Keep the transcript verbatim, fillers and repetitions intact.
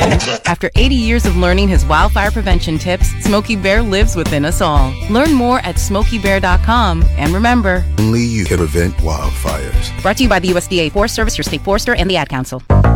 After eighty years of learning his wildfire prevention tips, Smokey Bear lives within us all. Learn more at smokey bear dot com. And remember, only you can prevent wildfires. Brought to you by the U S D A Forest Service, your state forester, and the Ad Council.